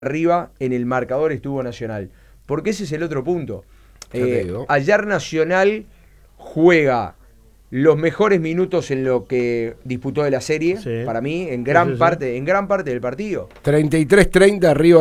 arriba en el marcador estuvo Nacional. Porque ese es el otro punto. Ayer Nacional juega los mejores minutos en lo que disputó de la serie, para mí, en gran parte del partido. 33-30 arriba